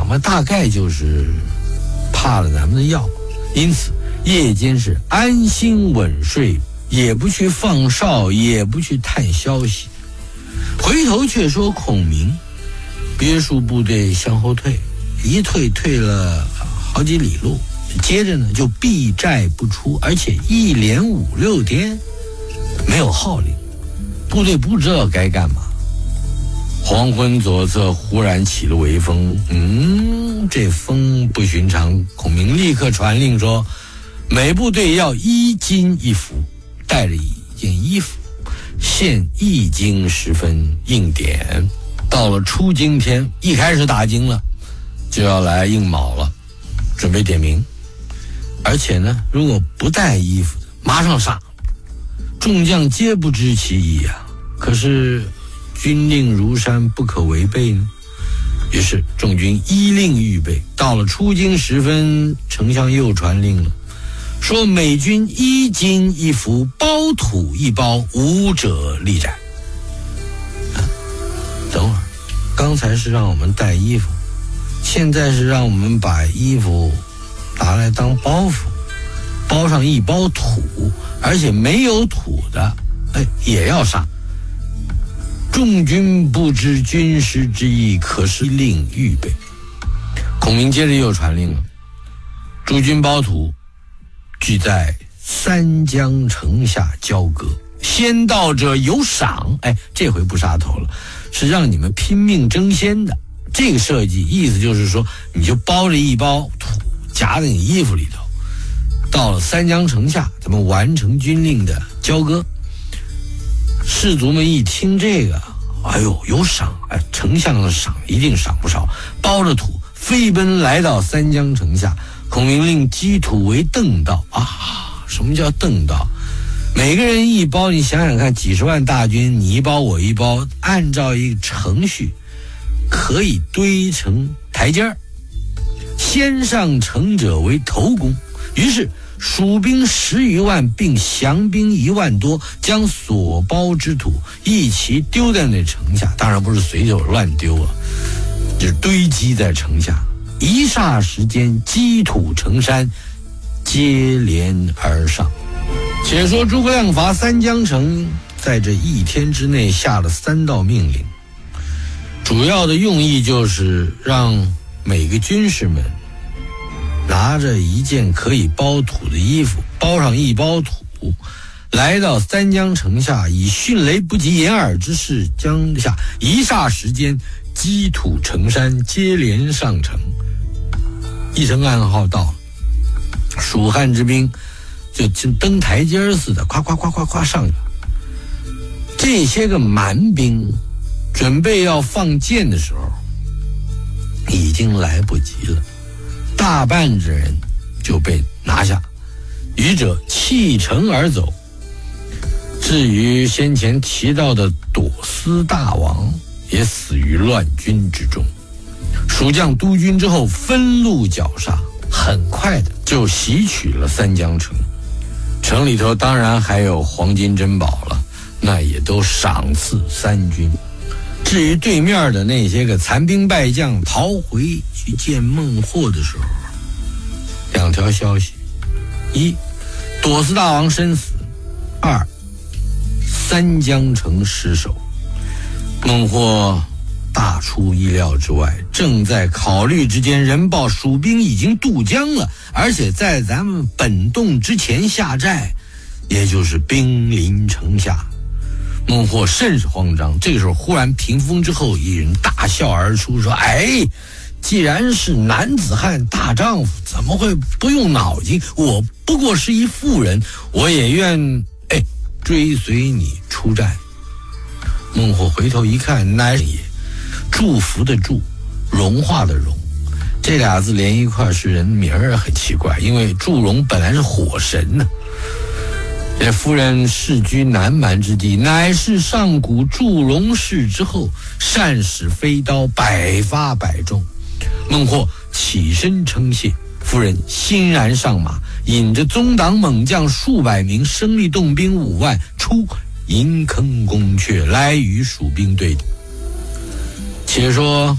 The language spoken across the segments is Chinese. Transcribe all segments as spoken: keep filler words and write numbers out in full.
嘛，大概就是怕了咱们的药，因此夜间是安心稳睡，也不去放哨，也不去探消息。回头却说孔明约束部队向后退，一退退了好几里路，接着呢就避寨不出，而且一连五六天没有号令，部队不知道该干嘛。黄昏左侧忽然起了微风，嗯，这风不寻常。孔明立刻传令说，每部队要一金一符，带着一件衣服，现一更时分应点。到了出京天，一开始打京了，就要来应卯了，准备点名。而且呢，如果不带衣服的，马上杀。众将皆不知其意啊，可是军令如山，不可违背呢。于是众军依令预备。到了出京时分，丞相又传令了，说每军一金一符，包土一包，无者立斩。啊，等会儿，刚才是让我们带衣服，现在是让我们把衣服拿来当包袱，包上一包土，而且没有土的，哎，也要杀。众军不知军师之意，可是令预备。孔明接着又传令了，诸军包土，聚在三江城下交割，先到者有赏。哎，这回不杀头了，是让你们拼命争先的。这个设计意思就是说，你就包着一包土夹在你衣服里头，到了三江城下，咱们完成军令的交割。士卒们一听这个，哎呦，有赏！哎，丞相的赏一定赏不少。包着土飞奔来到三江城下，孔明令积土为邓道啊！什么叫邓道？每个人一包，你想想看，几十万大军，你一包我一包，按照一个程序，可以堆成台阶儿。先上城者为头功。于是蜀兵十余万并降兵一万多，将所包之土一齐丢在那城下，当然不是随手乱丢啊，就是堆积在城下。一霎时间，积土成山，接连而上。且说诸葛亮伐三江城，在这一天之内下了三道命令，主要的用意就是让每个军士们拿着一件可以包土的衣服，包上一包土，来到三江城下，以迅雷不及掩耳之势将下，一霎时间积土成山，接连上城。一声暗号到了，蜀汉之兵就登台阶似的，夸夸夸夸夸上去。这些个蛮兵准备要放箭的时候，已经来不及了，大半之人就被拿下，余者弃城而走。至于先前提到的朵思大王，也死于乱军之中。蜀将督军之后分路绞杀，很快的就袭取了三江城。城里头当然还有黄金珍宝了，那也都赏赐三军。至于对面的那些个残兵败将逃回去见孟获的时候，两条消息：一，朵思大王身死；二，三江城失守。孟获大出意料之外，正在考虑之间，人报蜀兵已经渡江了，而且在咱们本洞之前下寨，也就是兵临城下。孟获甚是慌张，这个时候忽然屏风之后一人大笑而出，说：哎，既然是男子汉大丈夫，怎么会不用脑筋？我不过是一妇人，我也愿哎追随你出战。孟获回头一看，乃也祝福的祝，融化的融，这俩字连一块是人名儿，很奇怪，因为祝融本来是火神呢、啊。这夫人世居南蛮之地，乃是上古祝融氏之后，善使飞刀，百发百中。孟获起身称谢，夫人欣然上马，引着宗党猛将数百名，生力动兵五万，出银坑宫阙，来与蜀兵对敌。且说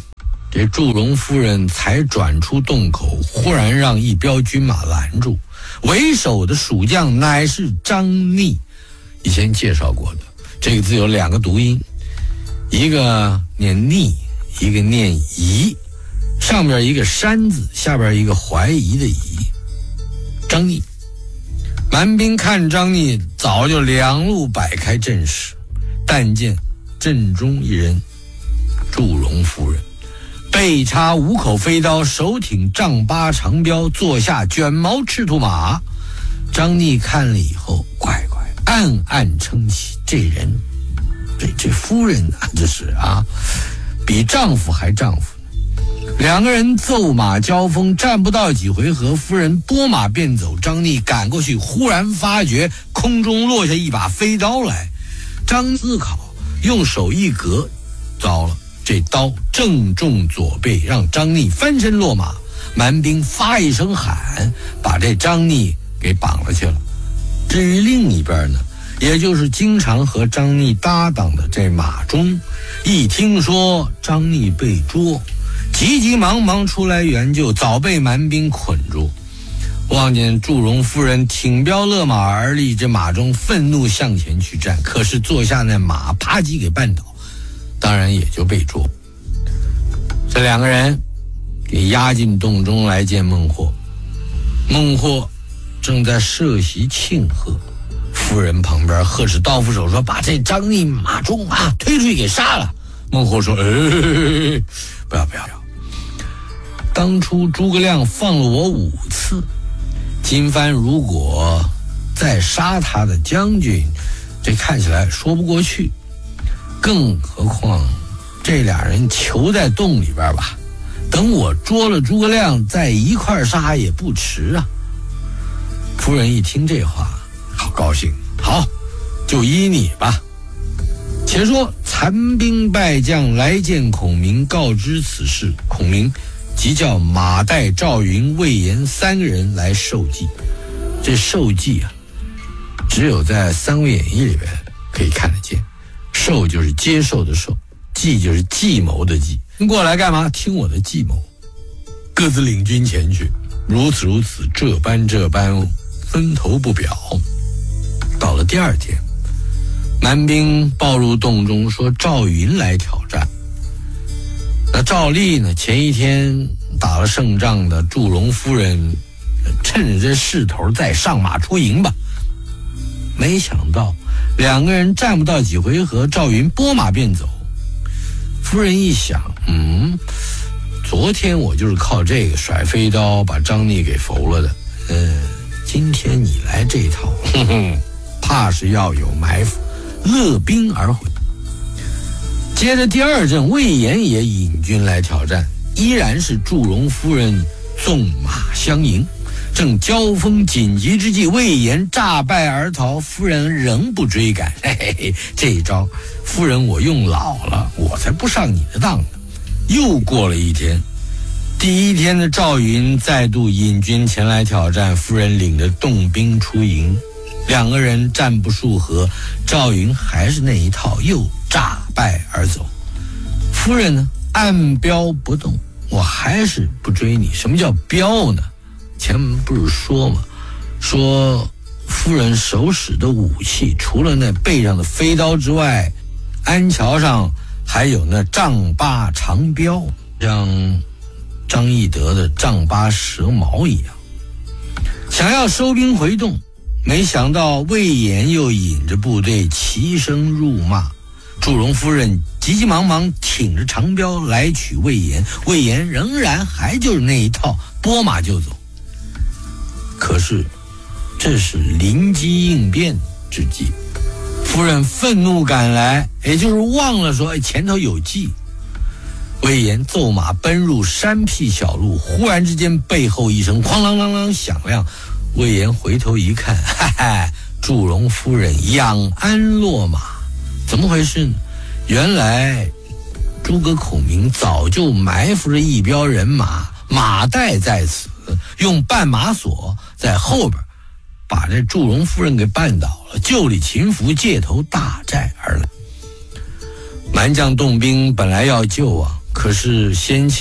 这祝融夫人才转出洞口，忽然让一彪军马拦住，为首的蜀将乃是张逆。以前介绍过的这个字有两个读音，一个念逆，一个念疑，上边一个山字，下边一个怀疑的疑。张逆，蛮兵看张逆早就两路摆开阵势，但见阵中一人，祝融夫人背插五口飞刀，手挺丈八长镖，坐下卷毛赤兔马。张逆看了以后，乖乖暗暗称奇，这人这这夫人啊，这是啊，比丈夫还丈夫。两个人奏马交锋，战不到几回合，夫人拨马便走。张逆赶过去，忽然发觉空中落下一把飞刀来。张思考，用手一格，糟了，这刀正中左背，让张逆翻身落马。蛮兵发一声喊，把这张逆给绑了去了。至于另一边呢，也就是经常和张逆搭档的这马忠，一听说张逆被捉，急急忙忙出来援救，早被蛮兵捆住。望见祝融夫人挺镖勒马而立，这马忠愤怒向前去战，可是坐下那马啪叽给绊倒，当然也就被捉。这两个人给押进洞中来见孟获。孟获正在设席庆贺，夫人旁边呵斥刀斧手说：“把这张逆马忠啊推出去给杀了。”孟获说：“哎，不要不要！当初诸葛亮放了我五次，今番如果再杀他的将军，这看起来说不过去。更何况这俩人囚在洞里边吧，等我捉了诸葛亮再一块杀也不迟啊。”夫人一听这话，好高兴，好，就依你吧。且说残兵败将来见孔明，告知此事，孔明即叫马岱、赵云、魏延三个人来受祭。这受祭啊，只有在《三国演义》里边可以看得见。受就是接受的受，计就是计谋的计。过来干嘛？听我的计谋。各自领军前去，如此如此，这般这般，分头不表。到了第二天，蛮兵报入洞中，说赵云来挑战。那赵丽呢，前一天打了胜仗的祝融夫人，趁着这势头再上马出营吧。没想到两个人战不到几回合，赵云拨马便走。夫人一想，嗯，昨天我就是靠这个甩飞刀把张逆给俘了的，嗯，今天你来这套，哼哼，怕是要有埋伏，勒兵而回。接着第二阵，魏延也引军来挑战，依然是祝融夫人纵马相迎。正交锋紧急之际，魏延诈败而逃，夫人仍不追赶。嘿嘿嘿，这一招夫人我用老了，我才不上你的当呢。又过了一天，第一天的赵云再度引军前来挑战，夫人领着动兵出营，两个人战不数合，赵云还是那一套，又诈败而走。夫人呢，按镖不动，我还是不追你。什么叫镖呢？前面不是说吗？说夫人手使的武器，除了那背上的飞刀之外，鞍桥上还有那丈八长镖，像张翼德的丈八蛇矛一样。想要收兵回洞，没想到魏延又引着部队齐声辱骂。祝融夫人急急忙忙挺着长镖来取魏延，魏延仍然还就是那一套，拨马就走。可是这是临机应变之计，夫人愤怒赶来，也就是忘了说，哎，前头有计。魏延奏马奔入山僻小路，忽然之间背后一声哐啷啷啷响亮，魏延回头一看，哈哈，祝融夫人仰鞍落马。怎么回事呢？原来诸葛孔明早就埋伏着一彪人马，马岱在此，用绊马索在后边把这祝融夫人给绊倒了，救里擒俘，借头大寨而来。蛮将动兵本来要救啊，可是先前